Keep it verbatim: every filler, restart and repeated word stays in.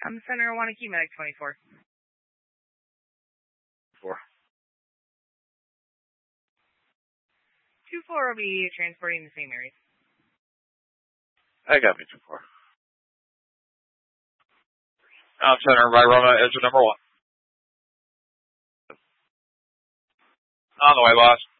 I'm Center Wanakee Medic twenty-four. Four. two four will be transporting the same areas. I got me two four. I'm Center by Roma, engine number one. On the way, boss.